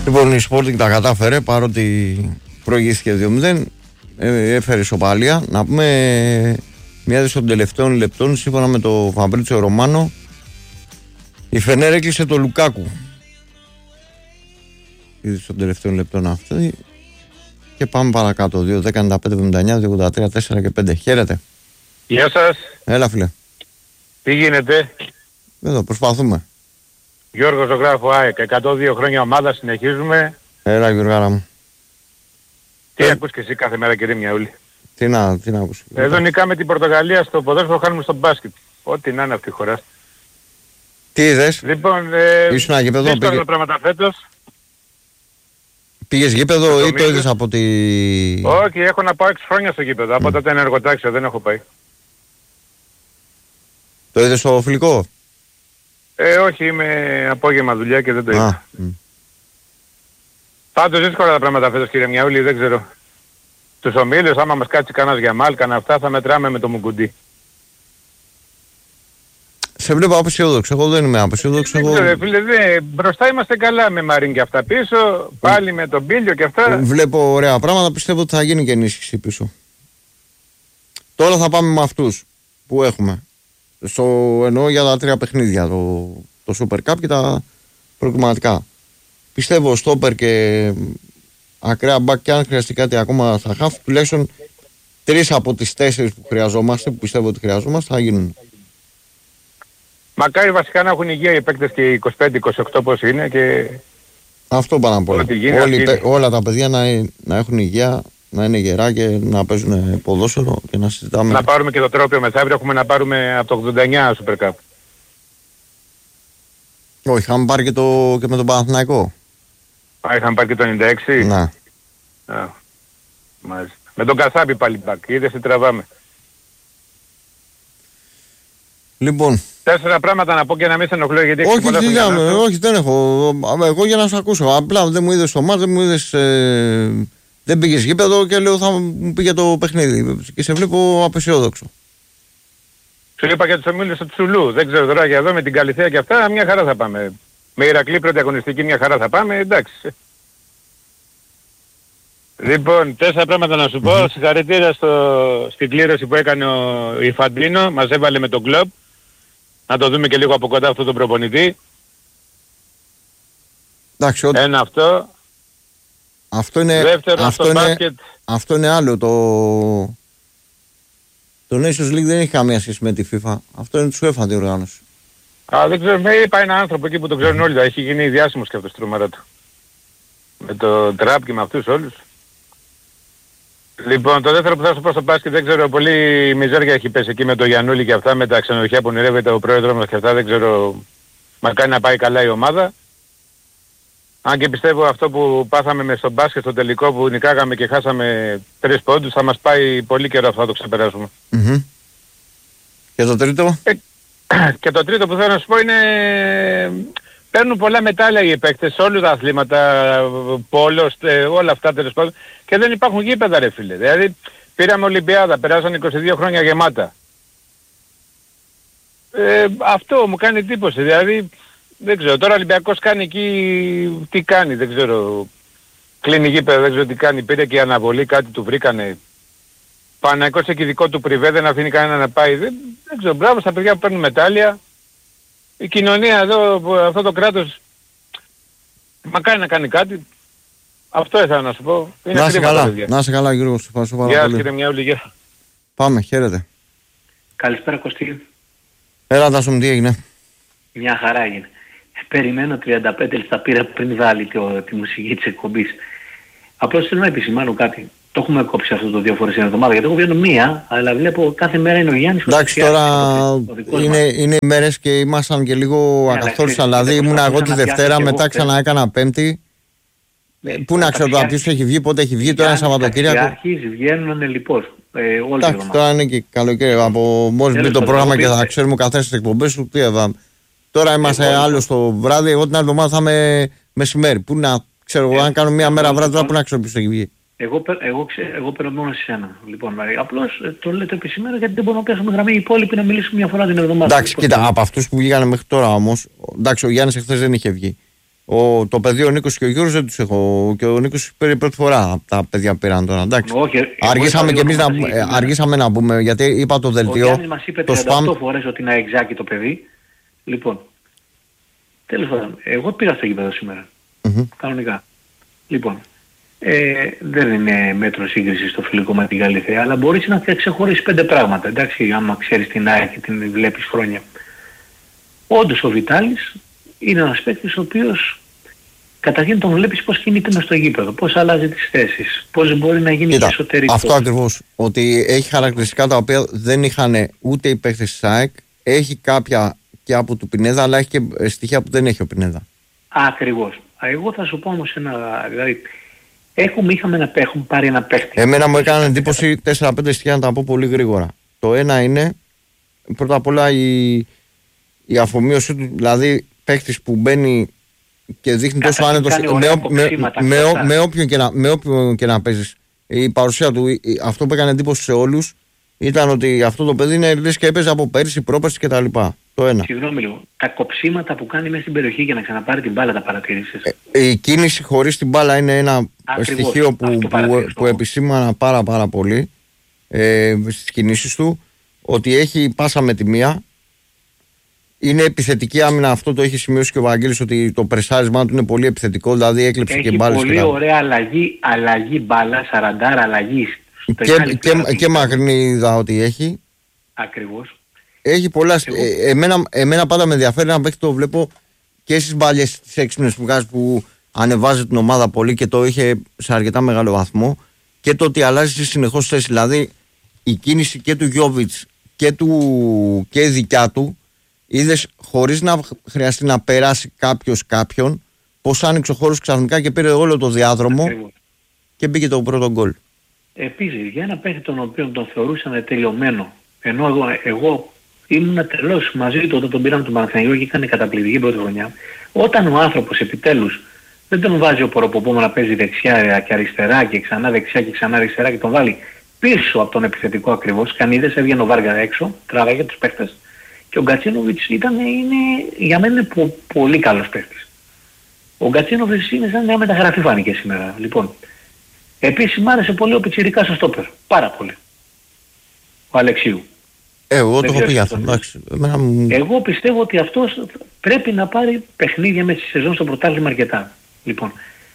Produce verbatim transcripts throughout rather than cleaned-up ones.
Λοιπόν, η Sporting τα κατάφερε παρότι προηγήθηκε δύο μηδέν. Ε, έφερε ισοπαλία. Να πούμε μια δες των τελευταίων λεπτών, σύμφωνα με το Φαμπρίτσιο Ρωμάνο, η Φενέρ έκλεισε το Λουκάκου. Είδε των τελευταίων λεπτών αυτή. Και πάμε παρακάτω. δύο δέκα ενενήντα πέντε εβδομήντα εννιά δύο ογδόντα τρία τέσσερα και πέντε. Χαίρετε. Γεια σας. Έλα, φίλε. Τι γίνεται? Εδώ προσπαθούμε. Γιώργος Ζωγράφου ΑΕΚ. εκατόν δύο χρόνια ομάδα, συνεχίζουμε. Έλα, Γιώργαρα μου. Τι ε... ακούς και εσύ κάθε μέρα, κύριε Μιαούλη? Τι να, τι να ακούς? Εδώ νικάμε την Πορτογαλία στο ποδόσφαιρο, χάνουμε στο μπάσκετ. Ό,τι να είναι αυτή η χώρα. Τι είδες? Λοιπόν, ε, ήσουν γήπεδο, δύσκολα πήγε... πράγματα φέτος. Πήγες γήπεδο ή το είδες από τη... Όχι, έχω να πάω έξι χρόνια στο γήπεδο. Mm. Από τότε είναι εργοτάξιο, δεν έχω πάει. Το είδες στο φιλικό? Ε, όχι, είμαι απόγευμα δουλειά και δεν το είδα. Mm. Πάντως δύσκολα τα πράγματα φέτος, κύριε Μιαούλη, δεν ξέρω. Τους ομίλους, άμα μας κάτσει κανένας Γιαμάλ, κανένα αυτά, θα μετράμε με το Μουκουντί. Σε βλέπω απεσιόδοξο, εγώ δεν είμαι απεσιόδοξο. Δεν ξέρω, φίλε, δε, μπροστά είμαστε καλά με Μαρίν και αυτά πίσω, πάλι με τον Πίλιο και αυτά. Βλέπω ωραία πράγματα, πιστεύω ότι θα γίνει και ενίσχυση πίσω. Τώρα θα πάμε με αυτούς που έχουμε. Στο εννοώ για τα τρία παιχνίδια, το, το Super Cup και τα προκριματικά. Πιστεύω στόπερ και ακραία μπακ, και αν χρειαστεί κάτι ακόμα θα χάφει, τουλάχιστον τρεις από τις τέσσερις που χρειαζόμαστε, που πιστεύω ότι χρειαζόμαστε, θα γίνουν. Μακάρι βασικά να έχουν υγεία οι παίκτες και είκοσι πέντε είκοσι οκτώ πώς είναι και... Αυτό πάνω απ' όλα. Όλοι, όλα τα παιδιά να, να έχουν υγεία, να είναι γερά και να παίζουν ποδόσφαιρο και να συζητάμε. Να πάρουμε και το τρόπαιο μεθαύριο, έχουμε να πάρουμε από το ογδόντα εννιά Super Cup. Όχι, είχαμε πάρει και, το, και με τον Παναθηναϊκό. Α, είχαμε πάρει και το ενενήντα έξι. Ναι. Α, μάλιστα. Με τον Κασάπη πάλι μπακ, είδες τι τραβάμε. Λοιπόν. Τέσσερα πράγματα να πω και να μην σε ενοχλώ γιατί... Όχι, τι λέμε, όχι δεν έχω. Εγώ για να σε ακούσω. Απλά δεν μου είδες το μάτς, δεν μου είδες... Ε, δεν πήγες γήπεδο και λέω θα μου πήγε το παιχνίδι. Και σε βλέπω απεσιόδοξο. Σου είπα και τους ομίλους του Τσουλού. Δεν ξέρω τώρα για εδώ με την Καλυθέα και αυτά, μια χαρά θα πάμε. Με Ηρακλή πρώτη αγωνιστική μια χαρά θα πάμε, εντάξει. Λοιπόν, τέσσερα πράγματα να σου πω. Mm-hmm. Συγχαρητήρια στο, στην κλήρωση που έκανε ο Ιφαντίνο. Μας έβαλε με τον κλαμπ. Να το δούμε και λίγο από κοντά αυτό τον προπονητή. Εντάξει, ό, ένα αυτό. Αυτό είναι, δεύτερο, αυτό, στο είναι, μπάσκετ. Αυτό είναι άλλο. Το, το Nations League δεν έχει καμία σχέση με τη FIFA. Αυτό είναι του UEFA διοργάνωση. Α, δεν ξέρω, με είπα ένα άνθρωπο εκεί που το ξέρουν όλοι. Έχει γίνει διάσημος και αυτός τρομερά του. Με το τραπ και με αυτούς όλους. Λοιπόν, το δεύτερο που θα σου πω στο μπάσκετ, δεν ξέρω, πολύ μιζέρια έχει πέσει εκεί με το Γιαννούλη και αυτά, με τα ξενοδοχεία που ονειρεύεται ο πρόεδρος μας και αυτά, δεν ξέρω, μα κάνει να πάει καλά η ομάδα. Αν και πιστεύω αυτό που πάθαμε με στο μπάσκετ στο τελικό που νικάγαμε και χάσαμε τρεις πόντους, θα μας πάει πολύ καιρό αυτό να το ξεπεράσουμε. Mm-hmm. Και το τρίτο? Ε, και το τρίτο που θέλω να σου πω είναι... Παίρνουν πολλά μετάλλια οι παίκτες σε όλα τα αθλήματα, πόλο, όλα αυτά τέλος πάντων και δεν υπάρχουν γήπεδα ρε φίλε. Δηλαδή πήραμε Ολυμπιάδα, περάσαν είκοσι δύο χρόνια γεμάτα. Ε, αυτό μου κάνει εντύπωση, δηλαδή δεν ξέρω. Τώρα ο Ολυμπιακός κάνει εκεί, τι κάνει, δεν ξέρω. Κλείνει γήπεδα, δεν ξέρω τι κάνει, πήρε και η αναβολή, κάτι του βρήκανε. Παναϊκός έχει δικό του πριβέ, δεν αφήνει κανένα να πάει. Δεν, δεν ξέρω, μπράβο στα παιδιά που παίρνουν μετάλλια. Η κοινωνία εδώ, αυτό το κράτος, μακάρι να κάνει κάτι. Αυτό ήθελα να σου πω. Είναι να σε καλά, να σε καλά Γιώργο, σου ευχαριστώ πάρα πολύ. Γεια σας κύριε Μιαούλη, γεια. Πάμε, χαίρετε. Καλησπέρα Κωστή. Έλα Τάσο, τι έγινε? Μια χαρά έγινε. Περιμένω τριάντα πέντε λεπτά πήρα πριν βάλει το, τη μουσική της εκπομπής. Απλώς θέλω να επισημάνω κάτι. Το έχουμε κόψει αυτό το δύο φορές την εβδομάδα, γιατί εγώ βγαίνω μία, αλλά βλέπω κάθε μέρα είναι ο Γιάννης. Εντάξει, τώρα είναι, είναι οι μέρες και ήμασταν και λίγο yeah, ακαθόριστοι, δηλαδή ήμουν εγώ τη Δευτέρα, μετά ξανά έκανα Πέμπτη. Ε, πού να ξέρω τώρα ποιος έχει βγει, πότε έχει βγει, τώρα είναι Σαββατοκύριακο. Οι αρχίζει, βγαίνουν λοιπόν. Ε, Εντάξει, τώρα είναι και καλοκαίρι, από μόλις μπει το πρόγραμμα και θα ξέρουμε καθένας τις εκπομπές του, τι εδώ. Τώρα είμαστε άλλο το βράδυ, εγώ την άλλη εβδομάδα θα είμαι μεσημέρι. Πού να ξέρω, αν κάνω μία μέρα βράδυ, τώρα πού να ξέρω ποιος έχει βγει. Εγώ, εγώ, εγώ παίρνω μόνο σε σένα. Λοιπόν, απλώς το λέτε επί σήμερα γιατί δεν μπορούμε να πιάσουμε γραμμή οι υπόλοιποι να μιλήσουμε μια φορά την εβδομάδα. Εντάξει, κοίτα, από αυτούς που βγήκανε μέχρι τώρα όμως, εντάξει, ο Γιάννης εχθές δεν είχε βγει. Ο, το παιδί ο Νίκος και ο Γιώργος δεν τους έχω. Και ο Νίκος πήρε πρώτη φορά τα παιδιά πήραν τώρα. Εντάξει. Όχι, αργήσαμε και εμείς να, ε, αργήσαμε να μπούμε γιατί είπα το δελτίο. Ο Γιάννης μας είπε τριάντα οκτώ φορές ότι είναι αεξάκι το παιδί. Λοιπόν, τέλος πάντων, εγώ πήγα στο γήπεδο σήμερα. Mm-hmm. Κανονικά. Λοιπόν, ε, δεν είναι μέτρο σύγκριση στο φιλικό με την Γαληθέα, αλλά μπορείς να ξεχωρίσεις πέντε πράγματα. Εντάξει, άμα ξέρεις την ΑΕΚ και την βλέπεις χρόνια. Όντως ο Βιτάλης είναι ένας παίκτης ο οποίος καταρχήν τον βλέπεις πώς κινείται μες στο γήπεδο, πώς αλλάζει τις θέσεις, πώς μπορεί να γίνει και εσωτερικό. Αυτό ακριβώς, ότι έχει χαρακτηριστικά τα οποία δεν είχαν ούτε οι παίκτες της ΑΕΚ, έχει κάποια και από του Πινέδα, αλλά έχει και στοιχεία που δεν έχει ο Πινέδα. Ακριβώς. Εγώ θα σου πω όμως ένα, δηλαδή, έχουμε, είχαμε ένα, έχουμε πάρει ένα παίκτη. Εμένα μου έκανε εντύπωση τέσσερα πέντε στοιχεία να τα πω πολύ γρήγορα. Το ένα είναι, πρώτα απ' όλα η, η αφομοίωσή του, δηλαδή παίκτης που μπαίνει και δείχνει τόσο άνετος με, με, με, με, όποιον και να, με όποιον και να παίζεις. Η παρουσία του, αυτό που έκανε εντύπωση σε όλους ήταν ότι αυτό το παιδί είναι λες και έπαιζε από πέρυσι, πρόπερσι κτλ. Το ένα. Συγγνώμη λίγο. Τα κοψίματα που κάνει μέσα στην περιοχή για να ξαναπάρει την μπάλα τα παρατήρησες. Ε, η κίνηση χωρίς την μπάλα είναι ένα Ακριβώς, στοιχείο που, που, που, που επισήμανα πάρα πάρα πολύ ε, στις κινήσεις του. Ότι έχει πάσα με τη μία. Είναι επιθετική άμυνα, αυτό το έχει σημειώσει και ο Βαγγέλης, ότι το πρεσάρισμά του είναι πολύ επιθετικό, δηλαδή έκλεψε έχει και μπάλες. Έχει πολύ και ωραία αλλαγή, αλλαγή μπάλα, σαραντάρα αλλαγή. Και, και, και μακρινή είδα ότι έχει. Ακριβώς. Έχει πολλά. Εγώ... Ε, εμένα, εμένα πάντα με ενδιαφέρει να παίξει, το βλέπω και στις μπάλιες τις έξυπνες που βγάζει που ανεβάζει την ομάδα πολύ και το είχε σε αρκετά μεγάλο βαθμό, και το ότι αλλάζει συνεχώς θέση. Δηλαδή η κίνηση και του Γιόβιτς και, του, και η δικιά του, είδες χωρίς να χρειαστεί να περάσει κάποιος κάποιον, πως άνοιξε ο χώρος ξαφνικά και πήρε όλο το διάδρομο. Ακριβώς. Και μπήκε το πρώτο γκολ. Επίσης, για ένα παίκτη τον οποίο τον θεωρούσαν τελειωμένο, ενώ εγώ, εγώ ήμουν τρελός μαζί του όταν τον πήραμε τον Παναθηναϊκό και έκανε καταπληκτική πρώτη χρονιά, όταν ο άνθρωπος επιτέλους δεν τον βάζει ο Ποροποπόμο να παίζει δεξιά και αριστερά και ξανά δεξιά και ξανά αριστερά και τον βάλει πίσω από τον επιθετικό ακριβώς, κανίδες, έβγαινε ο Βάργα έξω, τράβαγε τους παίκτες, και ο Γκατσίνοβιτς ήταν, είναι, για μένα είναι πο, πολύ καλός παίκτης. Ο Γκατσίνοβιτς είναι σαν μια μεταγραφή, φάνηκε σήμερα. Λοιπόν, επίσης μ' άρεσε πολύ ο Πιτσιρικάς στο στόπερ. Πάρα πολύ. Ο Αλεξίου. Ε, εγώ το έχω πει αυτό. Εγώ πιστεύω ότι αυτός πρέπει να πάρει παιχνίδια με τη σεζόν στο πρωτάθλημα αρκετά. Λοιπόν,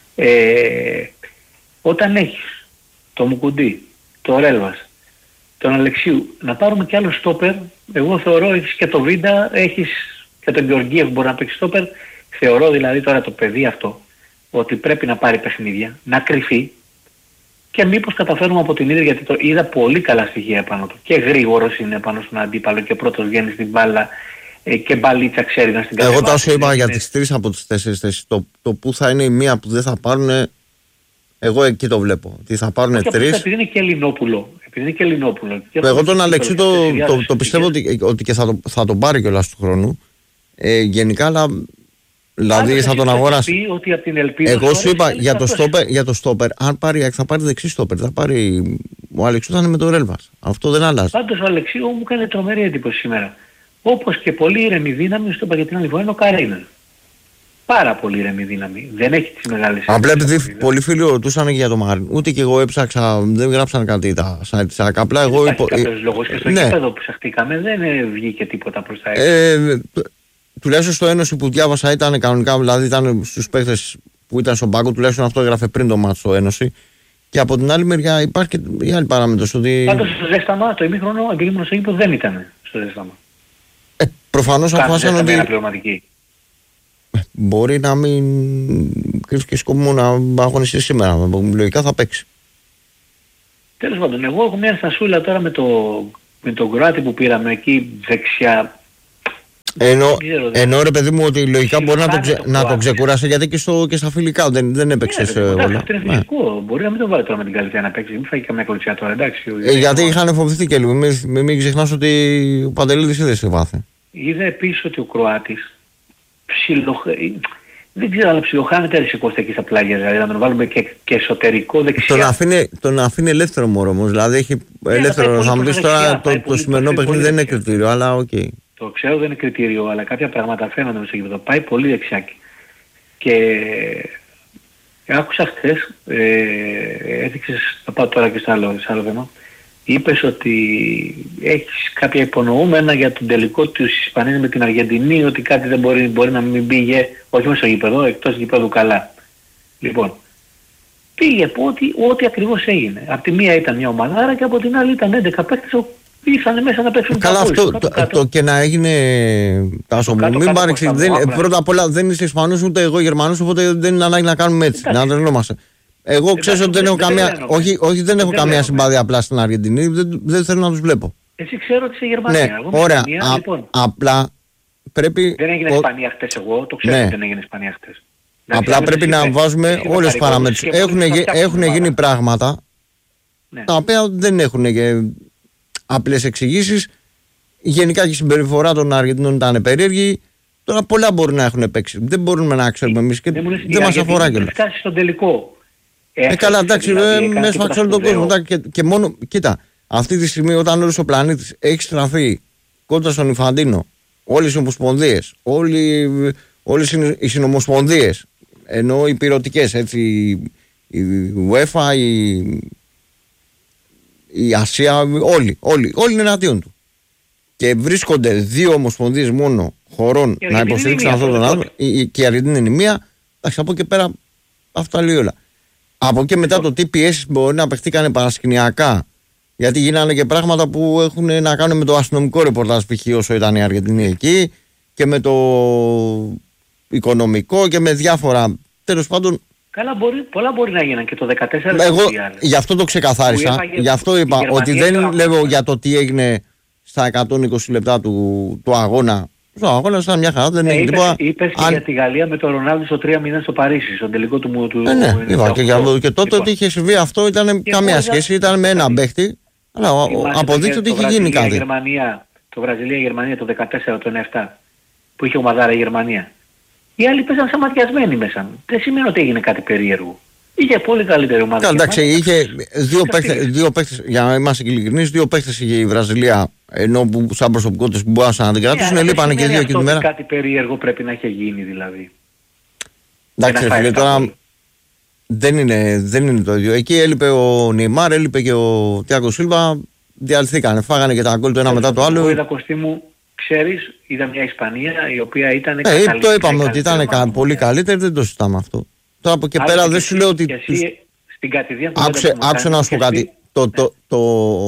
ε, όταν έχεις το Μουκουντή, το Ρέλβας, τον Αλεξίου, να πάρουμε και άλλο στόπερ, εγώ θεωρώ έχεις και το Βίντα, έχεις και τον Γεωργίευ που μπορεί να παίξει στόπερ. Θεωρώ δηλαδή τώρα το παιδί αυτό ότι πρέπει να πάρει παιχνίδια, να κρυφεί και μήπως καταφέρουμε από την ίδια, γιατί το είδα πολύ καλά στοιχεία πάνω του. Και γρήγορος είναι πάνω στον αντίπαλο και πρώτος βγαίνει στην μπάλα και μπαλίτσα ξέρει να στην κατεβάσει. Εγώ τόσο είπα για τις τρεις από τις τέσσερις θέσεις. Το, το που θα είναι η μία που δεν θα πάρουν, εγώ εκεί το βλέπω. Τι θα πάρουν τρεις. Επειδή είναι και Ελληνόπουλο. Επειδή είναι και Ελληνόπουλο. Εγώ τον Αλεξίου το, το, το, το πιστεύω ότι, ότι και θα, το, θα τον πάρει κιόλας του χρόνου. Ε, γενικά, αλλά δηλαδή Άντως θα τον αγοράσει. Εγώ σου είπα για το, στόπερ, για το στόπερ, αν πάρει, θα πάρει δεξί στόπερ. Θα πάρει, ο Αλεξίου θα είναι με τον Ρέλβας. Αυτό δεν αλλάζει. Πάντως ο Αλεξίου μου έκανε τρομερή εντύπωση σήμερα. Όπως και πολύ ήρεμη δύναμη, στο είπα για την άλλη φορά, είναι ο Καρίνας. Πάρα πολύ ήρεμη δύναμη. Δεν έχει τις μεγάλες... Απλά επειδή πολλοί φίλοι ρωτούσαν και για το Μάριν. Ούτε και εγώ έψαξα, δεν γράψαν κάτι τα site της ΑΕΚ. Απλά εγώ... Υπάρχει κάποιος λόγος και στο γήπεδο που ψαχτήκαμε δεν βγήκε τίποτα προς τα έξω. Ε, τουλάχιστον στο Ένωση που διάβασα ήταν κανονικά, δηλαδή ήταν στους παίκτες που ήταν στον πάγκο, τουλάχιστον αυτό έγραφε πριν το μάτσο στο Ένωση. Και από την άλλη μεριά υπάρχει και η άλλη παράμετρος. Ότι... Πάντως στο ζέσταμα, το ημίχρονο επίγυμνο στο γήπεδο δεν ήταν στο ζέσταμα. Ε, προφανώς αποφάσισαν ότι... Μπορεί να μην κρύβει και σκοπό να αγωνιστεί σήμερα. Λογικά θα παίξει. Τέλος πάντων, εγώ έχω μια στασούλα τώρα με το, με τον Κροάτη που πήραμε εκεί δεξιά. Ενώ, ενώ ρε παιδί μου ότι λογικά μπορεί να το, ξε, να το ξεκουράσει, γιατί και, στο, και στα φιλικά δεν, δεν έπαιξε σε όλα. Αυτό είναι φυσικό. Ναι. Μπορεί να μην το βάλει τώρα με την Καλυθέα να παίξει. Μην φάει καμιά κολυτσιά τώρα, εντάξει. Ε, γιατί είχαν φοβηθεί και λίγο. Μην, μην, μην ξεχνάς ότι ο Παντελίδης είδε σε βάθη. Είδε επίσης ότι ο Κροάτης ψιλοχ... δεν ξέρω αν ψιλοχάνεται αρισικόστε εκεί στα πλάγια, δηλαδή να τον βάλουμε και, και εσωτερικό δεξιά. Τον αφήνει, τον αφήνει ελεύθερο μόρο όμως, δηλαδή έχει yeah, ελεύθερο. Θα μου πεις τώρα το, το σημερινό παιχνίδι δεν είναι κριτήριο, αλλά οκ. Okay. Το ξέρω δεν είναι κριτήριο, αλλά κάποια πράγματα φαίνονται στο γήπεδο. Πάει πολύ δεξιάκι. Και άκουσα χθες, ε, έδειξες, θα πάω τώρα και σε άλλο, σε άλλο θέμα, είπες ότι έχεις κάποια υπονοούμενα για τον τελικό της Ισπανίας με την Αργεντινή, ότι κάτι δεν μπορεί, μπορεί να μην πήγε, όχι μέσα στο γήπεδο, εκτός γήπεδου καλά. Λοιπόν, πήγε από ό,τι, ό,τι ακριβώς έγινε. Από τη μία ήταν μια ομαδάρα και από την άλλη ήταν έντεκα παίκτες που ήρθαν μέσα να παίξουν. Καλά, αυτό το, το, το και να έγινε. Τάσο μου, μην παρεξηγείς. Πρώτα απ' όλα δεν είσαι Ισπανός ούτε εγώ Γερμανός, οπότε δεν είναι ανάγκη να κάνουμε έτσι. Να τρελόμαστε. Εγώ ξέρω ότι δεν έχω καμία. Όχι, όχι, δεν έχω καμία συμπάθεια απλά στην Αργεντινή, δεν, δεν θέλω να τους βλέπω. Εσύ ξέρω ότι είσαι Γερμανία. Ναι, εγώ ωραία. Ισπανία, Α, λοιπόν. Απλά πρέπει. Δεν έγινε ο... Ισπανία χτες, εγώ το ξέρω ναι. ότι δεν έγινε Ισπανία χτες. Απλά πρέπει να είπε, βάζουμε όλες τις παραμέτρους. Έχουν, έχουν γίνει πράγματα ναι. τα οποία δεν έχουν απλές εξηγήσεις. Γενικά και η συμπεριφορά των Αργεντινών ήταν περίεργη. Τώρα πολλά μπορεί να έχουν παίξει. Δεν μπορούμε να ξέρουμε εμείς και δεν, δεν μας αφορά κιόλας. Φτάσει στον τελικό. Ε, καλά, εντάξει, μέσα από όλο τον κόσμο. Και, και μόνο, κοίτα, αυτή τη στιγμή όταν όλος ο πλανήτης έχει στραφεί κόντρα στον Ιφαντίνο, όλες οι ομοσπονδίες, όλες οι συνομοσπονδίες, ενώ οι πυρωτικές, έτσι, η UEFA, η, η Ασία, όλοι, όλοι, όλοι είναι εναντίον του. Και βρίσκονται δύο ομοσπονδίες μόνο χωρών να υποστηρίξουν αυτόν τον άνθρωπο, και η Αργεντινή είναι η μία, εντάξει, από εκεί πέρα αυτά λέει όλα. Από εκεί μετά το τι πιέσεις μπορεί να παιχτήκανε παρασκηνιακά, γιατί γίνανε και πράγματα που έχουν να κάνουν με το αστυνομικό ρεπορτάζ π.χ. όσο ήταν η Αργεντινή εκεί, και με το οικονομικό και με διάφορα. Τέλος πάντων. Καλά, μπορεί, πολλά μπορεί να γίνουν και το δεκατέσσερα. Εγώ γι' αυτό το ξεκαθάρισα. Γι' αυτό είπα ότι δεν λέω για το τι έγινε στα εκατόν είκοσι λεπτά του, του αγώνα. Ο αγώνας ήταν μια χαρά, δεν ε, έγινε τίποτα. Είπες αν... για τη Γαλλία με τον Ρονάλντο στο τρία μηδέν στο Παρίσι, στον τελικό του. του ε, ναι, είπα και, για, και τότε λοιπόν. Ότι είχε συμβεί αυτό ήταν και καμία σχέση, ήταν με έναν παίχτη. Αλλά αποδείξτε ότι είχε γίνει κάτι. Γερμανία, το Βραζιλία-Γερμανία το δεκατέσσερα, το εννιά, που είχε ομαδάρα η Γερμανία. Οι άλλοι παίζαν σαν ματιασμένοι μέσα. Δεν σημαίνει ότι έγινε κάτι περίεργο. Είχε πολύ καλύτερη ομάδα. Καλά, εντάξει, είχε δύο παίχτες, δύο παίχτες, για να είμαστε ειλικρινείς, δύο παίχτες είχε η Βραζιλία, ενώ που, σαν προσωπικότητες που μπορούσαν να την κρατήσουν, yeah, λείπανε και δύο και τη μέρα. Κάτι περίεργο πρέπει να είχε γίνει δηλαδή. Εντάξει, φίλε, τώρα δεν είναι, δεν είναι το ίδιο. Εκεί έλειπε ο Νεϊμάρ, έλειπε και ο Τιάγκο Σίλβα, διαλυθήκανε, φάγανε και τα γκολ το ένα μετά το άλλο. Εγώ είδα, Κωστή μου, ξέρεις, είδα μια Ισπανία η οποία ήταν ε, καλύτερη. Το είπαμε ότι ήταν κα, πολύ καλύτερη, δεν το συζητάμε αυτό. Τώρα από εκεί πέρα δεν σου λέω ότι. Τους... Στην κατηδία άκουσε, άκουσε να σου πω κάτι. Το, το, το,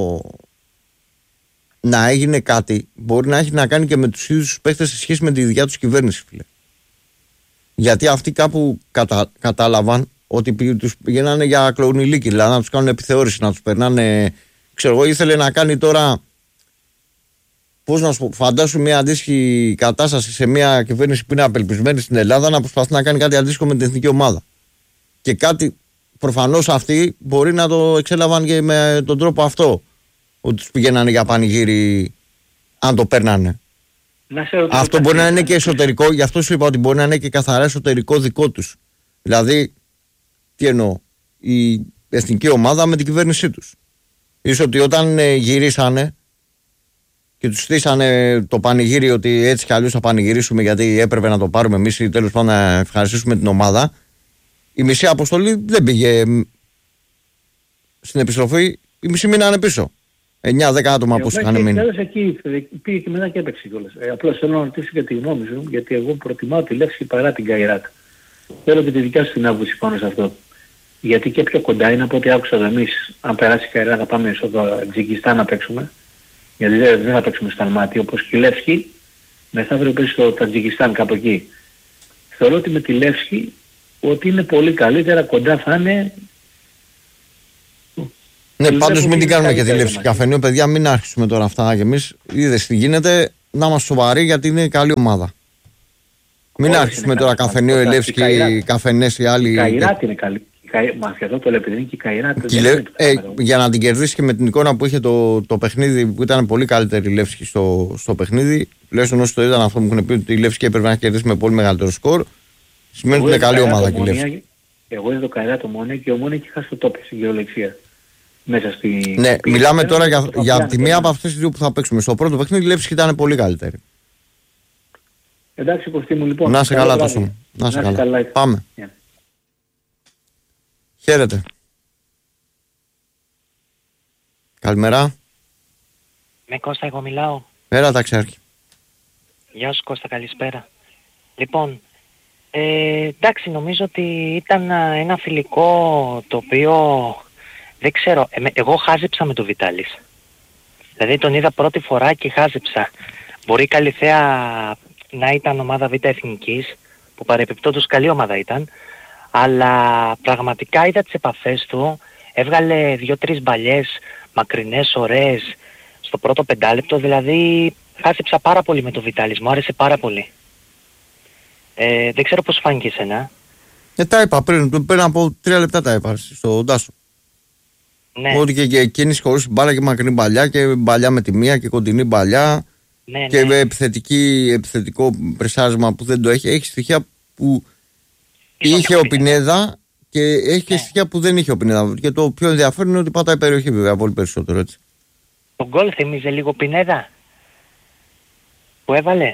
να έγινε κάτι μπορεί να έχει να κάνει και με τους ίδιους τους παίχτες σε σχέση με τη δικιά τους κυβέρνηση, φίλε. Γιατί αυτοί κάπου κατα, κατάλαβαν ότι τους πηγαίνανε για κλονιλίκη, δηλαδή να τους κάνουν επιθεώρηση, να τους περνάνε. Ξέρω εγώ, ήθελε να κάνει τώρα. Πώς να σου πω, φαντάσου μια αντίστοιχη κατάσταση σε μια κυβέρνηση που είναι απελπισμένη στην Ελλάδα να προσπαθεί να κάνει κάτι αντίστοιχο με την εθνική ομάδα. Και κάτι προφανώς αυτοί μπορεί να το εξέλαβαν και με τον τρόπο αυτό. Ότι τους πηγαίνανε για πανηγύρι, αν το παίρνανε. Αυτό μπορεί να είναι και εσωτερικό, γι' αυτό σου είπα ότι μπορεί να είναι και καθαρά εσωτερικό δικό τους. Δηλαδή, τι εννοώ, η εθνική ομάδα με την κυβέρνησή τους. Ίσως ότι όταν ε, γυρίσανε και τους στήσανε το πανηγύρι ότι έτσι κι αλλιώς θα πανηγυρίσουμε γιατί έπρεπε να το πάρουμε εμείς ή τέλος πάντων να ευχαριστήσουμε την ομάδα, η μισή αποστολή δεν πήγε στην επιστροφή, η μισή μείνανε πίσω. εννιά δέκα άτομα πώς είχαν μείνει. Εκεί πήγε και μετά και έπαιξε κιόλας. Ε, απλώς θέλω να ρωτήσω και τη γνώμη σου, γιατί εγώ προτιμάω τη Λεύση παρά την Καϊράτ. Θέλω και τη δικιά σου την άποψη πάνω σε αυτό. Γιατί και πιο κοντά είναι από ό,τι άκουσα εδώ εμείς, αν περάσει η Καϊράτ θα πάμε στο Τζικιστάν να παίξουμε. Γιατί δεν θα παίξουμε στο Αλμάτι, όπως και η Λεύσκη, μεθαύριο παίζει στο Τατζικιστάν κάπου εκεί. Θεωρώ ότι με τη Λεύσκη ότι είναι πολύ καλύτερα, κοντά θα είναι. Ναι, πάντως μην την κάνουμε και τη Λεύσκη καφενείο, παιδιά, μην άρχισουμε τώρα αυτά και εμείς. Είδες τι γίνεται, να είμαστε σοβαροί γιατί είναι καλή ομάδα. Μην άρχισουμε τώρα καφενείο, η Λεύσκη, καφενές οι άλλοι. Η Καϊράτ είναι καλή. Μα αυτό το λέω επειδή είναι και η Καϊράτ. Ε, για να την κερδίσει και με την εικόνα που είχε το, το παιχνίδι, που ήταν πολύ καλύτερη η Λεύσκη στο, στο παιχνίδι, τουλάχιστον όσοι το είδαν αυτό μου έχουν πει ότι η Λεύσκη έπρεπε να κερδίσει με πολύ μεγαλύτερο σκορ. Σημαίνει ότι είναι καλή ομάδα και η Λεύσκη. Εγώ είδα το Καϊράτ το Μόνε και ο Μόνε έχει χάσει το τόπο στην κυριολεξία. Μέσα στη. Ναι, μιλάμε τώρα για, για τη μία από αυτές τις δύο που θα παίξουμε. Στο πρώτο παιχνίδι η Λεύσκη ήταν πολύ καλύτερη. Εντάξει Κωστή μου, λοιπόν. Να είσαι καλό καλά βράδυ. τόσο μου. Να είσαι Να είσαι καλά. καλά. Πάμε. Yeah. Χαίρετε. Καλημέρα. Με Κώστα εγώ μιλάω. Πέρα ταξιάρχη. Γεια σου Κώστα, καλησπέρα. Λοιπόν, ε, εντάξει, νομίζω ότι ήταν ένα φιλικό το οποίο δεν ξέρω, ε, εγώ χάζεψα με τον Βιτάλης. Δηλαδή τον είδα πρώτη φορά και χάζεψα. Μπορεί η Καλυθέα να ήταν ομάδα Β' Εθνικής, που παρεπιπτόντως καλή ομάδα ήταν, αλλά πραγματικά είδα τις επαφές του, έβγαλε δύο-τρεις μπαλιές μακρινές, ωραίες, στο πρώτο πεντάλεπτο, δηλαδή χάζεψα πάρα πολύ με τον Βιτάλης, μου άρεσε πάρα πολύ. Ε, δεν ξέρω πώς φάνηκε εσένα. Ε, τα είπα πριν, πριν από τρία λεπτά τα είπα στον Τάσο. Ναι. Ότι και, και κίνηση χωρίς μπάλα και μακρινή μπαλιά και μπαλιά με τη μία και κοντινή μπαλιά. Ναι, Και ναι. με επιθετική, επιθετικό πρεσάρισμα που δεν το έχει. Έχει στοιχεία που Ίσως είχε και ο ο Πινέδα. Πινέδα και έχει και Ναι. στοιχεία που δεν είχε ο Πινέδα. Και το πιο ενδιαφέρον είναι ότι πατάει περιοχή βέβαια πολύ περισσότερο έτσι. Το γκολ θυμίζει λίγο Πινέδα που έβαλε.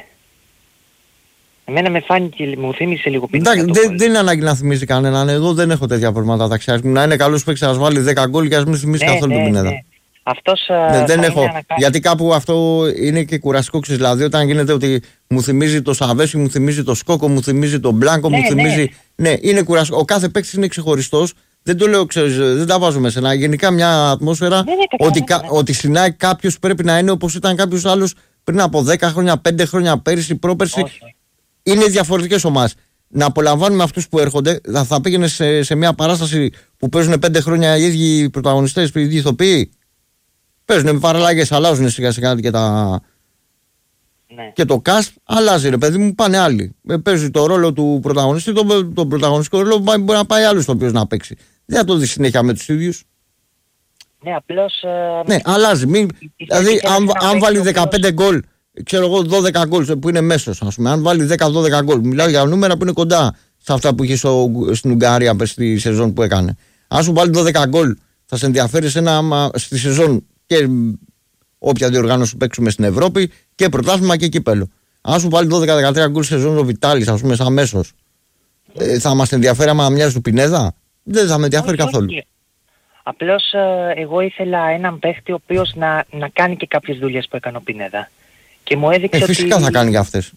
Εμένα με φάνηκε, μου θύμισε λίγο Πινέδα. Εντάξει, το δεν, γκολ. δεν είναι ανάγκη να θυμίζει κανέναν. Εγώ δεν έχω τέτοια προβλήματα ταξιάρχη. Να είναι καλό παίκτη να βάλει δέκα γκολ και α μην θυμίζει Ναι, καθόλου ναι, τον Πινέδα. ναι. Αυτός Ναι, α, δεν θα έχω. είναι ανακα- Γιατί κάπου αυτό είναι και κουραστικό, ξέρεις. Δηλαδή, όταν γίνεται ότι μου θυμίζει το Σαβέσι, μου θυμίζει το Σκόκο, μου θυμίζει το Μπλάνκο, Ναι, μου ναι. θυμίζει. Ναι, είναι κουραστικό. Ο κάθε παίκτη είναι ξεχωριστό. Δεν το λέω, ξέρεις, δεν τα βάζω μέσα. Γενικά μια ατμόσφαιρα Ναι, ναι, ότι, καταλαβαίνω, κα- ναι. ότι συνάει κάποιο πρέπει να είναι όπω ήταν κάποιο άλλο πριν από δέκα χρόνια, πέντε χρόνια, πέρυσι, πρόπερσι. Όχι. Είναι διαφορετικές ομάδες. Να απολαμβάνουμε αυτούς που έρχονται, θα, θα πήγαινε σε, σε μια παράσταση που παίζουν πέντε χρόνια οι ίδιοι πρωταγωνιστές, οι ίδιοι ηθοποιοί. Παίζουν με παραλλαγές, αλλάζουν σιγά σιγά και, τα, Ναι. και το cast, αλλάζει ρε παιδί μου, πάνε άλλοι. Ε, Παίζει το ρόλο του πρωταγωνιστή, τον, τον πρωταγωνιστικό ρόλο μπορεί να πάει άλλος το οποίος να παίξει. Δεν θα το δει συνέχεια με τους ίδιους. Ναι, απλώς... ε, Ναι, αλλάζει. Μην, δηλαδή, και αν, ένα αν παίκτη βάλει ο οποίος- δεκαπέντε γκολ, ξέρω εγώ δώδεκα γκολ που είναι μέσος, ας πούμε, αν βάλει δέκα δώδεκα γκολ, μιλάω για νούμερα που είναι κοντά σε αυτά που είχε στο, στην Ουγγαρία πες, στη σεζόν που έκανε. Αν σου βάλει δώδεκα γκολ, θα σε ενδιαφέρει σε ένα, άμα, στη σεζόν και όποια διοργάνωση που παίξουμε στην Ευρώπη και πρωτάθλημα και κύπελο. Αν σου βάλει δώδεκα δεκατρία γκολ σε σεζόν ο Βιτάλης, ας πούμε, σαν μέσος, ε, θα μας ενδιαφέρει άμα μοιάζει του Πινέδα. Δεν θα με ενδιαφέρει όχι, καθόλου. όχι. Απλώς ε, εγώ ήθελα έναν παίχτη ο οποίος να, να κάνει και κάποιες δουλειές που έκανε ο Πινέδα. Και μου έδειξε Ε, φυσικά ότι... θα κάνει για αυτές.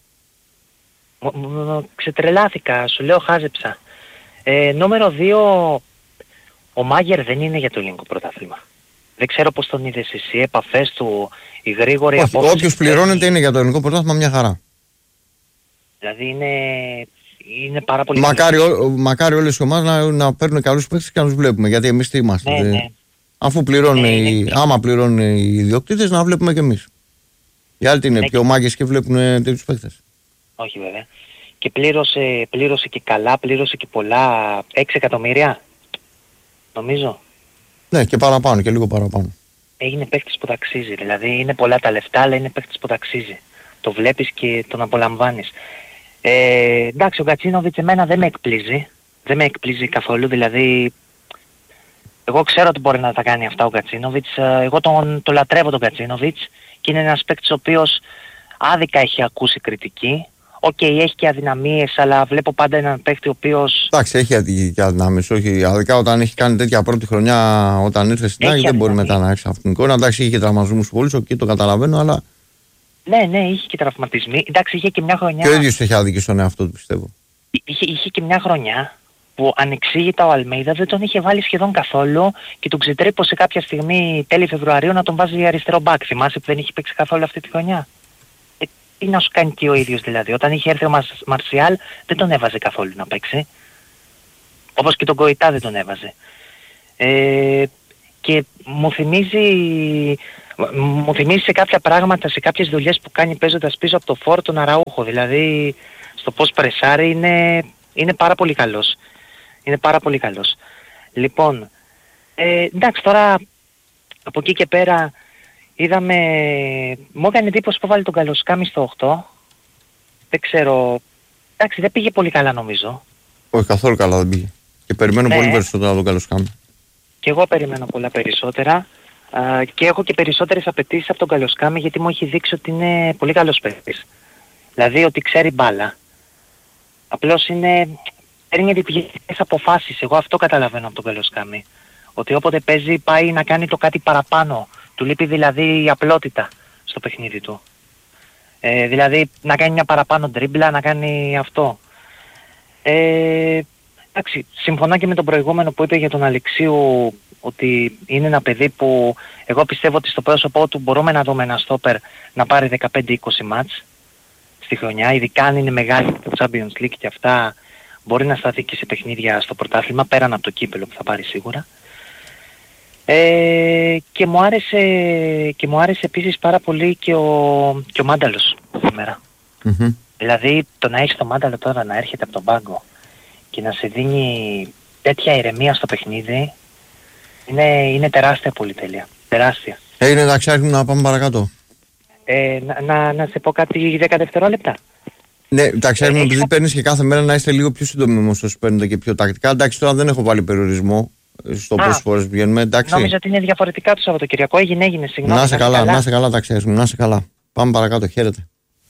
Μου- μου- μου- Ξετρελάθηκα, σου λέω χάζεψα. Ε, νούμερο δύο, ο Μάγερ δεν είναι για το ελληνικό πρωτάθλημα. Δεν ξέρω πώς τον είδες εσύ, επαφές του, η γρήγορη Όχι, απόφαση. όποιος που παίρνει. πληρώνεται είναι για το ελληνικό πρωτάθλημα μια χαρά. Δηλαδή είναι, είναι πάρα πολύ Μακάρι, καλός. ό- μακάρι όλες οι ομάδες να, να παίρνουν καλούς παίκτες και να τους βλέπουμε. Γιατί εμείς τι είμαστε. Ναι, δε- ναι. Αφού πληρώνουν, Ναι, οι- ναι. άμα πληρώνουν οι ιδιοκτήτες, να βλέπουμε κι εμείς. Οι άλλοι τι είναι Ναι, πιο μάγκες και βλέπουν ε, τέτοιους παίκτες. Όχι βέβαια. Και πλήρωσε, πλήρωσε και καλά, πλήρωσε και πολλά, έξι εκατομμύρια. Νομίζω. Ναι, και παραπάνω και λίγο παραπάνω. Έγινε παίκτης που ταξίζει. Δηλαδή είναι πολλά τα λεφτά, αλλά είναι παίκτης που ταξίζει. Το βλέπεις και τον απολαμβάνεις. Ε, εντάξει, ο Γκατσίνοβιτς εμένα δεν με εκπλήσει. Δεν με εκπλήσει καθόλου. Δηλαδή, εγώ ξέρω ότι μπορεί να τα κάνει αυτά ο Γκατσίνοβιτς. Ε, Εγώ τον, το λατρεύω τον Γκατσίνοβιτς και είναι ένας παίκτης ο οποίος άδικα έχει ακούσει κριτική. Οκ, έχει και αδυναμίες, αλλά βλέπω πάντα έναν παίκτη ο οποίος... Εντάξει, έχει και αδυνάμεις. Όχι, αδικά όταν έχει κάνει τέτοια πρώτη χρονιά, όταν ήρθε στην Έχει ΑΕΚ, δεν μπορεί αδυναμίες. μετά να έχει αυτήν την εικόνα. Εντάξει, είχε και τραυματισμούς πολλούς, εκεί το καταλαβαίνω, αλλά Ναι, ναι, είχε και τραυματισμοί. Εντάξει, είχε και μια χρονιά... και ο ίδιος έχει αδικήσει στον εαυτό του, πιστεύω. Είχε, είχε και μια χρονιά που ανεξήγητα ο Αλμέιδα δεν τον είχε βάλει σχεδόν καθόλου και τον ξετρέπωσε κάποια στιγμή τέλη Φεβρουαρίου να τον βάζει αριστερό μπακ. Θυμάσαι που δεν είχε παίξει καθόλου αυτή τη χρονιά. Ε, τι να σου κάνει και ο ίδιος δηλαδή. Όταν είχε έρθει ο Μαρ, Μαρσιάλ δεν τον έβαζε καθόλου να παίξει. Όπως και τον Κοϊτά δεν τον έβαζε. Ε, και μου θυμίζει, μου θυμίζει σε κάποια πράγματα, σε κάποιες δουλειές που κάνει παίζοντας πίσω από το φόρ τον Αραούχο. Δηλαδή στο πώς πρεσάρει είναι, είναι πάρα πολύ καλός. Είναι πάρα πολύ καλός. Λοιπόν, ε, εντάξει τώρα από εκεί και πέρα είδαμε, μου έκανε εντύπωση που βάλει τον Καλοσκάμι στο οκτώ. Δεν ξέρω, εντάξει δεν πήγε πολύ καλά νομίζω. Όχι, καθόλου καλά δεν πήγε. Και περιμένω Ναι. πολύ περισσότερο να τον καλοσκάμει. Και εγώ περιμένω πολλά περισσότερα α, και έχω και περισσότερες απαιτήσεις από τον Καλοσκάμι γιατί μου έχει δείξει ότι είναι πολύ καλός παίκτης. Δηλαδή ότι ξέρει μπάλα. Απλώς είναι... παίρνει επιχειρηματικές αποφάσεις. Εγώ αυτό καταλαβαίνω από τον Πελοσκάμι. Ότι όποτε παίζει πάει να κάνει το κάτι παραπάνω. Του λείπει δηλαδή η απλότητα στο παιχνίδι του. Ε, δηλαδή να κάνει μια παραπάνω τρίμπλα, να κάνει αυτό. Ε, εντάξει, συμφωνώ και με τον προηγούμενο που είπε για τον Αλεξίου ότι είναι ένα παιδί που εγώ πιστεύω ότι στο πρόσωπό του μπορούμε να δούμε ένα στόπερ να πάρει δεκαπέντε είκοσι μάτς στη χρονιά, ειδικά αν είναι μεγάλη το Champions League και αυτά, μπορεί να σταθεί και σε παιχνίδια στο πρωτάθλημα πέραν από το κύπελο που θα πάρει σίγουρα. Ε, και, μου άρεσε, και μου άρεσε επίσης πάρα πολύ και ο, και ο Μάνταλος σήμερα. Mm-hmm. Δηλαδή το να έχεις το Μάνταλο τώρα να έρχεται από τον πάγκο και να σε δίνει τέτοια ηρεμία στο παιχνίδι είναι, είναι τεράστια πολυτέλεια. Τεράστια. Έγινε, εντάξει, άρχισε να πάμε παρακάτω. Ε, να, να, να σε πω κάτι δέκα δευτερόλεπτα. Ναι, εντάξει, άρχισε Ε, επειδή παίρνεις και κάθε μέρα να είστε λίγο πιο σύντομοι όμως όσο παίρνετε και πιο τακτικά. Εντάξει, τώρα δεν έχω βάλει περιορισμό στο πόσες φορές βγαίνουμε, εντάξει. Νόμιζα ότι είναι διαφορετικά το Σαββατοκυριακό. Έγινε, έγινε, συγγνώμη. Να σε καλά, καλά, να σε καλά, εντάξει, να σε καλά. Πάμε παρακάτω, χαίρετε.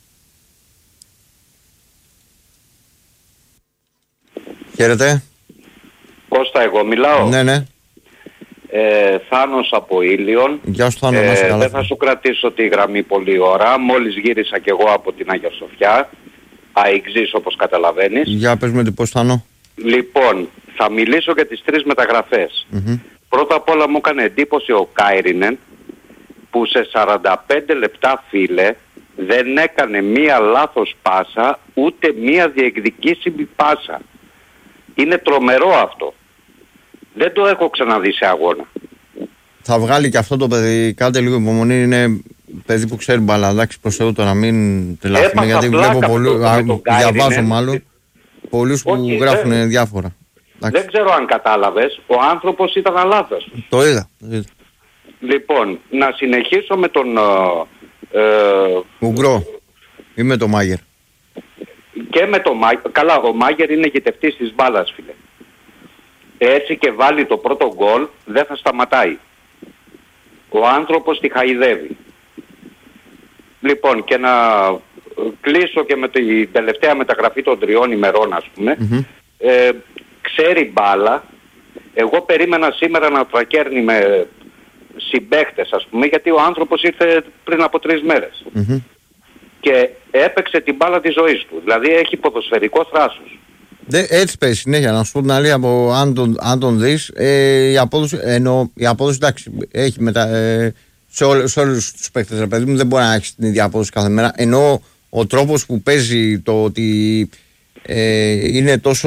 Χαίρετε. Κώστα, εγώ μιλάω. Ναι, ναι. Ε, Θάνος από Ήλιον. Γεια σου Θάνο, να σε Ε, καλά. δεν θα σου κρατήσω τη γραμμή πολύ ώρα. Μόλις γύρισα κι εγώ από την Αγία Σοφιά. Αεξής, όπως καταλαβαίνεις. Για πες με τι πώς Θάνο. Λοιπόν, θα μιλήσω για τις τρεις μεταγραφές. Mm-hmm. Πρώτα απ' όλα μου έκανε εντύπωση ο Κάιρινεν που σε σαράντα πέντε λεπτά, φίλε, δεν έκανε μία λάθος πάσα, ούτε μία διεκδικήσιμη πάσα. Είναι τρομερό αυτό. Δεν το έχω ξαναδεί σε αγώνα. Θα βγάλει και αυτό το παιδί, κάντε λίγο υπομονή, είναι παιδί που ξέρει μπαλά, εντάξει, προς Θεού το να μην τρελαθούμε, γιατί βλέπω πολλούς, διαβάζω μάλλον, πολλούς που Όχι, γράφουν δεν, διάφορα. Εντάξει. Δεν ξέρω αν κατάλαβες, ο άνθρωπος ήταν αλάθος. Το είδα. Το είδα. Λοιπόν, να συνεχίσω με τον... Ε, Ουγγρό ή με τον Μάγερ. Και με τον Μάγερ. Καλά, ο Μάγερ είναι γητευτής της μπάλας, φίλε. Έτσι και βάλει το πρώτο γκολ, δεν θα σταματάει. Ο άνθρωπος τη χαϊδεύει. Λοιπόν, και να κλείσω και με την τελευταία μεταγραφή των τριών ημερών, ας πούμε. Mm-hmm. Ε, ξέρει μπάλα. Εγώ περίμενα σήμερα να τρακέρνει με συμπαίχτες, ας πούμε, γιατί ο άνθρωπος ήρθε πριν από τρεις μέρες. Mm-hmm. Και έπαιξε την μπάλα της ζωής του. Δηλαδή έχει ποδοσφαιρικό θράσος. Δε, έτσι παίζει συνέχεια, να σου πω την αλήθεια, από, αν, τον, αν τον δεις, ε, η απόδοση, ενώ η απόδοση, εντάξει, έχει μετα, ε, σε, όλ, σε όλους τους παίκτες, ρε παιδί μου, δεν μπορεί να έχει την ίδια απόδοση κάθε μέρα, ενώ ο τρόπος που παίζει, το ότι ε, είναι τόσο,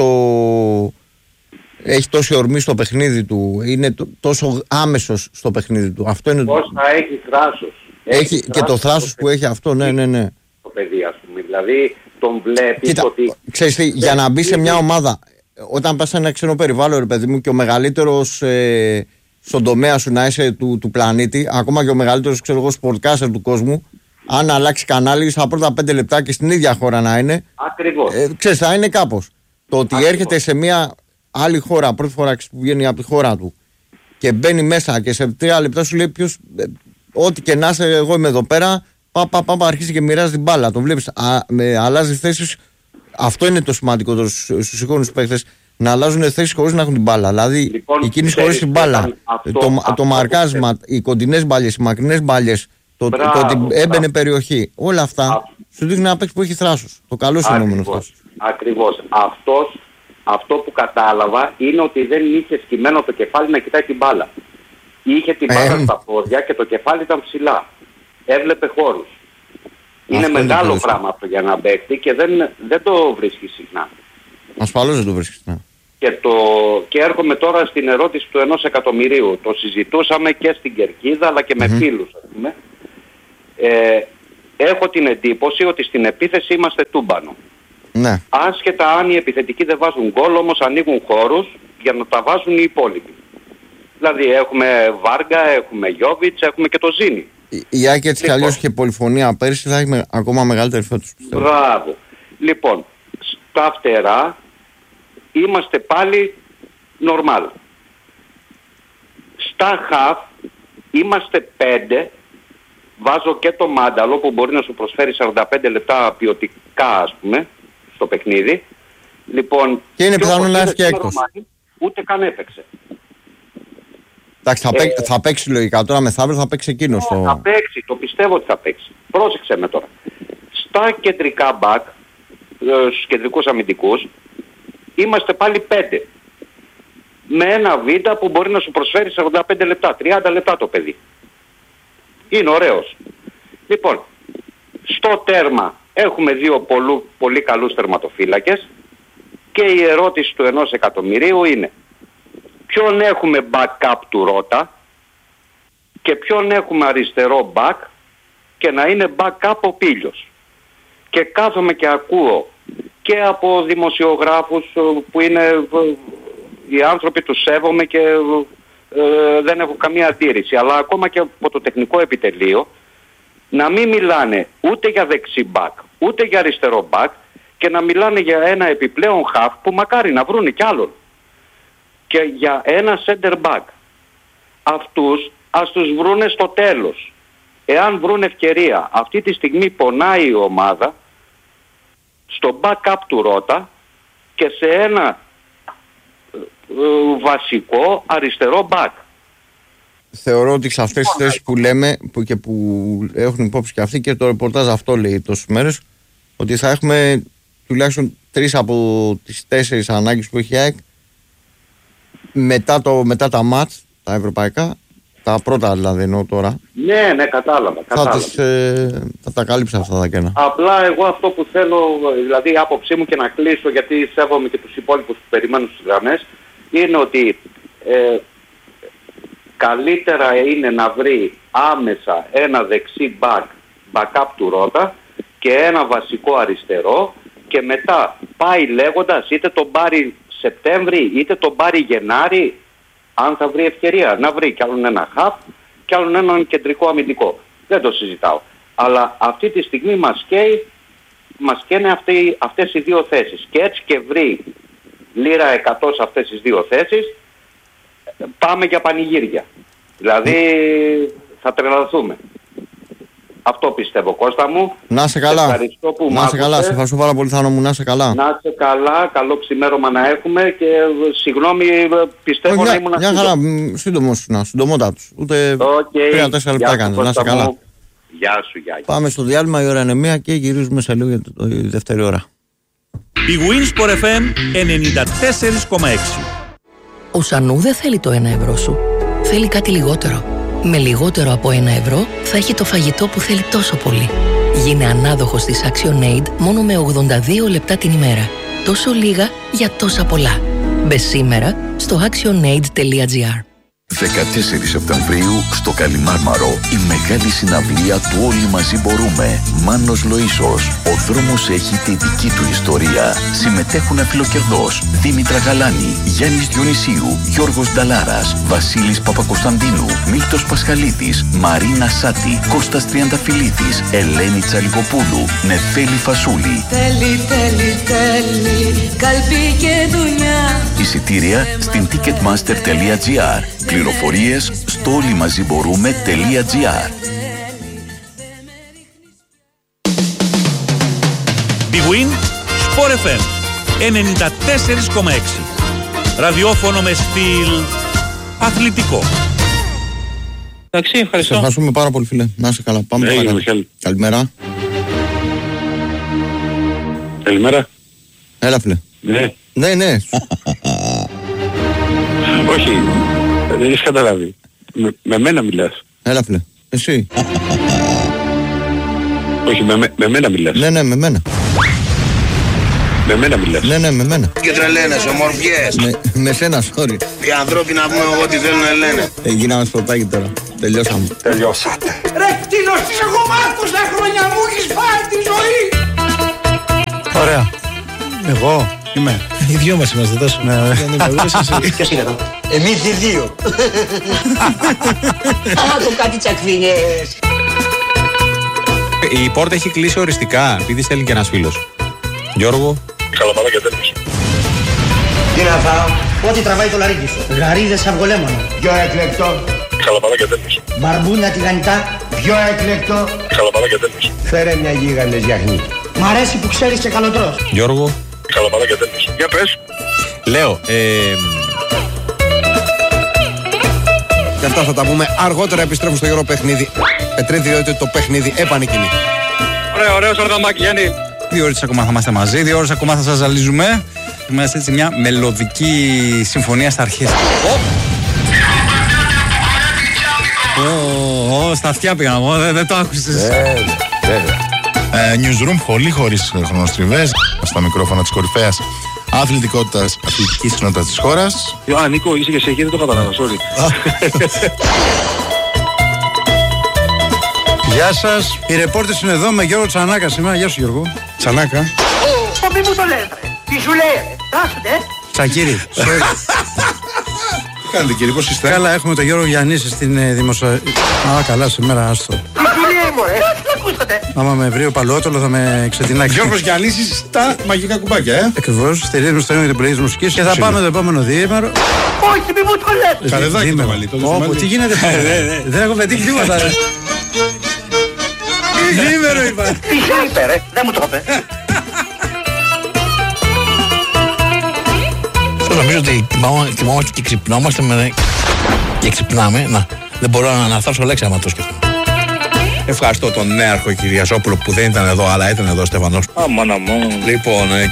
έχει τόση ορμή στο παιχνίδι του, είναι το, τόσο άμεσος στο παιχνίδι του, αυτό είναι... Πώς θα έχει θράσος. Έχει, έχει και το θράσος που έχει αυτό, ναι, ναι, ναι. Το παιδί, ας πούμε, δηλαδή τον βλέπεις. Κοίτα, ότι... ξέρεις τι, για να μπει σε μια ομάδα, όταν πας σε ένα ξένο περιβάλλον, ρε παιδί μου, και ο μεγαλύτερος ε, στον τομέα σου να είσαι του, του πλανήτη, ακόμα και ο μεγαλύτερος, ξέρω εγώ, σπορτκάστερ του κόσμου, αν αλλάξει κανάλι στα πρώτα πέντε λεπτά και στην ίδια χώρα να είναι, Ακριβώς. Ε, ξέρεις, θα είναι κάπως. Το ότι Ακριβώς. έρχεται σε μια άλλη χώρα, πρώτη φορά που βγαίνει από τη χώρα του και μπαίνει μέσα και σε τρία λεπτά σου λέει ποιος, ε, ό,τι και να είσαι, εγώ είμαι εδώ πέρα. Πάπα, πάπα, αρχίζει και μοιράζει την μπάλα. Το βλέπεις, α, με, αλλάζει θέσεις. Αυτό είναι το σημαντικό στους σύγχρονους παίκτες. Να αλλάζουν θέσεις χωρίς να έχουν την μπάλα. Δηλαδή λοιπόν, η κίνηση χωρίς την μπάλα, αυτό, το, αυτό, το μαρκάσμα, αυτό, οι κοντινές μπάλιες, οι μακρινές μπάλιες, το, το, το ότι έμπαινε περιοχή. Όλα αυτά α, σου δείχνει ένα παίκτη που έχει θράσος. Το καλό συνόμενο θράσος. Ακριβώς. Αυτός, αυτό που κατάλαβα είναι ότι δεν είχε σκυμμένο το κεφάλι να κοιτάει την μπάλα. Είχε την μπάλα ε, στα πόδια και το κεφάλι ήταν ψηλά. Έβλεπε χώρους. Είναι μεγάλο είναι πράγμα αυτό για να παίκτη και δεν, δεν το βρίσκει συχνά. Ασφαλώς δεν το βρίσκει συχνά. Και, το, και έρχομαι τώρα στην ερώτηση του ενός εκατομμυρίου. Το συζητούσαμε και στην Κερκίδα αλλά και με mm-hmm. φίλους, ας πούμε. Ε, έχω την εντύπωση ότι στην επίθεση είμαστε τούμπανο. Ναι. Άσχετα αν οι επιθετικοί δεν βάζουν γκολ, όμως ανοίγουν χώρους για να τα βάζουν οι υπόλοιποι. Δηλαδή έχουμε Βάργα, έχουμε Γιόβιτς, έχουμε και το Ζήνη. Η Άκη έτσι κι αλλιώς είχε πολυφωνία πέρσι, θα έχει με, ακόμα μεγαλύτερη φέτος, πιστεύω. Μπράβο. Λοιπόν, στα φτερά είμαστε πάλι νορμάλ. Στα χαφ είμαστε πέντε, βάζω και το Μάνταλο που μπορεί να σου προσφέρει σαράντα πέντε λεπτά ποιοτικ, κεντρικά, ας πούμε, στο παιχνίδι. Λοιπόν, και είναι και πιθανό να έρθει και έκτος. Ούτε καν έπαιξε. Εντάξει, θα, ε, παί, θα παίξει λογικά. Τώρα μεθαύριο θα παίξει εκείνο. Ναι, το... Θα παίξει, το πιστεύω ότι θα παίξει. Πρόσεξε με τώρα. Στα κεντρικά μπακ, στους κεντρικούς αμυντικούς, είμαστε πάλι πέντε. Με ένα β' που μπορεί να σου προσφέρει σαράντα πέντε λεπτά, τριάντα λεπτά το παιδί. Είναι ωραίος. Λοιπόν, στο τέρμα έχουμε δύο πολλού, πολύ καλούς τερματοφύλακες και η ερώτηση του ενός εκατομμυρίου είναι ποιον έχουμε backup του Ρώτα και ποιον έχουμε αριστερό back και να είναι backup ο Πίλιος. Και κάθομαι και ακούω και από δημοσιογράφους που είναι οι άνθρωποι, τους σέβομαι και ε, δεν έχω καμία αντίρρηση, αλλά ακόμα και από το τεχνικό επιτελείο να μην μιλάνε ούτε για δεξί back ούτε για αριστερό back και να μιλάνε για ένα επιπλέον half που μακάρι να βρούνε κι άλλον και για ένα center back. Αυτούς ας τους βρούνε στο τέλος. Εάν βρουν ευκαιρία, αυτή τη στιγμή πονάει η ομάδα στο backup του Ρώτα και σε ένα ε, βασικό αριστερό back. Θεωρώ ότι σε αυτές τις θέσεις που λέμε που και που έχουν υπόψη και αυτοί και το ρεπορτάζ αυτό λέει τόσες μέρες, ότι θα έχουμε τουλάχιστον τρεις από τις τέσσερις ανάγκες που έχει η ΑΕΚ μετά, το, μετά τα μάτς, τα ευρωπαϊκά, τα πρώτα δηλαδή εννοώ τώρα. Ναι, ναι, κατάλαβα. κατάλαβα. Θα, τις, ε, θα τα καλύψω αυτά τα κένα. Απλά εγώ αυτό που θέλω, δηλαδή η άποψή μου και να κλείσω γιατί σέβομαι και τους υπόλοιπους που περιμένουν στις γραμμές, είναι ότι ε, καλύτερα είναι να βρει άμεσα ένα δεξί back, backup του Ρώτα και ένα βασικό αριστερό και μετά πάει λέγοντας είτε τον πάρει Σεπτέμβρη είτε τον πάρει Γενάρη, αν θα βρει ευκαιρία να βρει κι άλλον ένα half κι άλλον έναν κεντρικό αμυντικό. Δεν το συζητάω. Αλλά αυτή τη στιγμή μας καίει, μας καίνε αυτοί, αυτές οι δύο θέσεις. Και έτσι και βρει λίρα εκατό σε αυτές τις δύο θέσεις, πάμε για πανηγύρια. Δηλαδή θα τρελαθούμε. Αυτό πιστεύω, Κώστα μου. Να είσαι καλά. Σε ευχαριστώ που να είσαι καλά. Σε ευχαριστώ πάρα πολύ, Θάνο μου. Να είσαι καλά. Να είσαι καλά. Καλό ξημέρωμα να έχουμε και συγγνώμη, πιστεύω oh, να ήμουν μια χαρά. Σύντομος, να συντομότατος. Ούτε τρία τέσσερα λεπτά κάνεις. Να είσαι καλά. Γεια σου, γεια. Πάμε στο διάλειμμα, η ώρα είναι μία και γυρίζουμε σε λίγο για τη δεύτερη ώρα. Η Winsport εφ εμ ενενήντα τέσσερα κόμμα έξι. Ο Σανού δεν θέλει το ένα ευρώ σου. Θέλει κάτι λιγότερο. Με λιγότερο από ένα ευρώ θα έχει το φαγητό που θέλει τόσο πολύ. Γίνε ανάδοχος της ActionAid μόνο με ογδόντα δύο λεπτά την ημέρα. Τόσο λίγα για τόσα πολλά. Μπες σήμερα στο actionaid τελεία gr. δεκατέσσερις Σεπτεμβρίου στο Καλιμάρμαρο η μεγάλη συναυλία του Όλοι Μαζί Μπορούμε. Μάνος Λοΐσος. Ο δρόμος έχει τη δική του ιστορία. Συμμετέχουν Αφιλοκερδός, Δήμητρα Γαλάνη, Γιάννης Διονυσίου, Γιώργος Νταλάρας, Βασίλης Παπακοσταντίνου, Μίλτος Πασχαλίδης, Μαρίνα Σάτη, Κώστας Τριανταφυλλίδης, Ελένη Τσαλικοπούλου, Νεφέλη Φασούλη. Τέλει, τέλει, τέλει, καλπί και δουλειά. Εισιτήρια στην ticketmaster τελεία gr. Πληροφορίες στο όλοιμαζιμπορούμε τελεία gr. Big Win Sport εφ εμ ενενήντα τέσσερα κόμμα έξι. Ραδιόφωνο με στυλ αθλητικό. Εντάξει, ευχαριστώ. Σε ευχαριστούμε πάρα πολύ, φίλε. Να είσαι καλά. Πάμε hey, παρακάτω. Καλημέρα. Καλημέρα. Έλα, φίλε. Ναι. Ναι, ναι. Όχι, δεν έχεις καταλάβει. Με, με μένα μιλάς. Έλα, φίλε. Εσύ. Όχι, με, με, με μένα μιλάς. Ναι, ναι, με μένα. Με μένα μιλάς. Ναι, ναι, με μένα. Και τρελαίνες, ομορφιές. Με, με σένα, sorry. Οι ανθρώποι να πούμε εγώ τι θέλουν να λένε. Ε, γίναμε σπορτάκι τώρα. Τελειώσαμε. Τελειώσατε. Ρε κτίνος της εγώ μάρκουσα χρόνια μου έχεις φάει τη ζωή. Ωραία. Εγώ είμαι. Οι δυο μας είμαστε τόσο. Ναι, ποιος είναι εδώ? Εμείς οι δύο. Άκου κάτι τσακφίνιες. Η πόρτα έχει κλείσει οριστικά, επειδή στέλνει και ένας φίλος. Γιώργο. Καλαμάτα και τέλος. Τι να φάω? Ό,τι τραβάει το λαρίκι σου. Γαρίδες αυγολέμονο. Πιο εκλεκτό. Καλαμάτα και τέλος. Μπαρμπούνια τηγανιτά. Πιο εκλεκτό. Καλαμάτα και τέλος. Φέρε μια γίγαντες γιαχνί. Μ' αρέσει που ξέρεις και καλοτρός. Γιώργο. Καλαμάρα και τέλος. Για πες. Λέω, ε... Και αυτά θα τα πούμε αργότερα. Επιστρέφουμε στο Γιώργο παιχνίδι. Πετρίδη, διότι το παιχνίδι επανεκκινεί. Ωραία, ωραίο σαργαμάκι, Γιάννη. Δύο ώρες ακόμα θα είμαστε μαζί, δύο ώρες ακόμα θα σας ζαλίζουμε. Είμαστε έτσι μια μελωδική συμφωνία στα αρχές. Ω, στα αυτιά πήγα, δεν το άκουσες. Newsroom, πολύ χωρίς χρονοστριβές. Στα μικρόφωνα της κορυφαίας αθλητικότητας, αθλητικής κοινότητας της χώρας. Α, Νίκο, είσαι και σε εκεί, δεν το κατάλαβα, sorry. Γεια σας, οι ρεπόρτες είναι εδώ με Γιώργο Τσανάκα σήμερα. Γεια σου Γιώργο. Τσανάκα. Ω, μη μου το λες ρε. Τι σου λέει ρε. Άσουνε. Τσακίρι. Τι κάνετε κύριε, πώς είστε? Καλά, έχουμε τον Γιώργο Γιαννίση στην ε, δημοσιο... Α, καλά, σήμερα άστο. Τι σου λέει μωρέ. Τι ακούσατε. Άμα με βρει ο Παλαιότολο θα με ξετινάξει. Γιώργος Γιαννίσης στα μαγικά κουμπάκια, ε. Ακριβώς, στηρίζουμε στο ίδιο την πλήρη της μουσικής και θα πάμε το επόμενο διήμερο. Όχι, μη μου το λες. Καρεδάκι το μαλλί. Όπου, τι γίνεται. Δεν έχω πετύχει τίποτα. Διήμερο είπα. Τι σου είπε ρε. Δεν μου το είπε. Νομίζω ότι κοιμόμαστε και ξυπνόμαστε με... και ξυπνάμε. Να, δεν μπορώ να αναφτάσω λέξη άμα το σκεφτώ. Ευχαριστώ τον νέαρχο Κυριαζόπουλο που δεν ήταν εδώ, αλλά ήταν εδώ ο Στεφανός. Αμάνα μου. Λοιπόν, ε...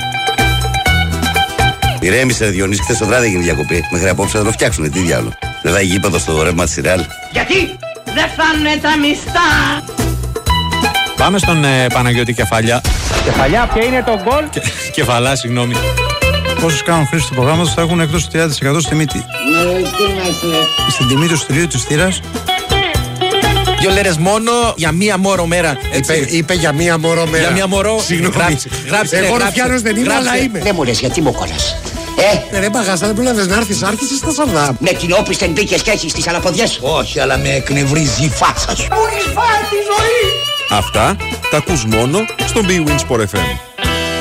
ηρέμησε Διονύση, χθες το βράδυ έγινε διακοπή. Μέχρι απόψε θα το φτιάξουνε, τι διάλογο. Δεν θα έχει γήπεδο στο ρεύμα της Ρεάλ. Γιατί δεν φάνε τα μισθά. Πάμε στον ε, Παναγιώτη Κεφαλιά. Κεφαλιά, ποια είναι το γκολ? Ke, κεφαλά, συγγνώμη. Όσους κάνουν χρήση του προγράμματος θα έχουν εκτός του τριάντα τοις εκατό στη μύτη. Ναι, τι είμαστε. Στην τιμή του στηρίου της θύρας. Δύο λέρες μόνο για μία μόρο μέρα. Είπε, είπε για μία μόρο μέρα. Για μία μόρο. Συγγνώμη. Γράψε, γράψε, Εγώ γράψε, Ρουφιάνος δεν είμαι, γράψε. αλλά είμαι. Δεν μου λες γιατί μου κόλλας. Ε, Ρε μπαγάσα, δεν πρόλαβες να έρθεις, άρχισες στα σαρδά. με την όπισθεν μπήκες και έχεις τις αναποδιές. Όχι, αλλά με εκνευρίζει η φάτσα σου. Μου έχεις φάει τη ζωή. Αυτά τα ακούς μόνο στο Big Win Sport εφ εμ.